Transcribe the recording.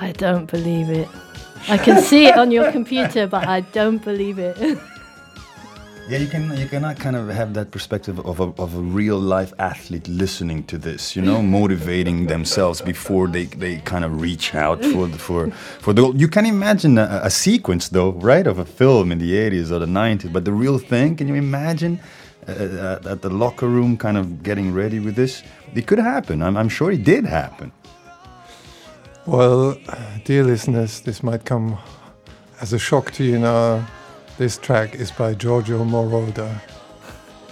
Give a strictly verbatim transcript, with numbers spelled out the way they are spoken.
I don't believe it. I can see it on your computer, but I don't believe it. Yeah, you can you cannot kind of have that perspective of a, of a real life athlete listening to this, you know, motivating themselves before they, they kind of reach out for the, for for the goal. You can imagine a, a sequence though, right, of a film in the eighties or the nineties, but the real thing, can you imagine uh, at the locker room kind of getting ready with this? It could happen. I'm, I'm sure it did happen. Well, dear listeners, this might come as a shock to you now. This track is by Giorgio Moroder.